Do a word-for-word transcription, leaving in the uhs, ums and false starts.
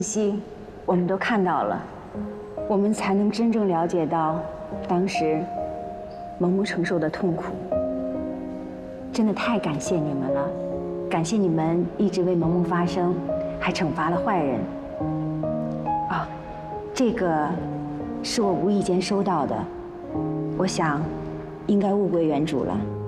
信息我们都看到了，我们才能真正了解到当时萌萌承受的痛苦。真的太感谢你们了，感谢你们一直为萌萌发声，还惩罚了坏人。啊，这个是我无意间收到的，我想应该物归原主了。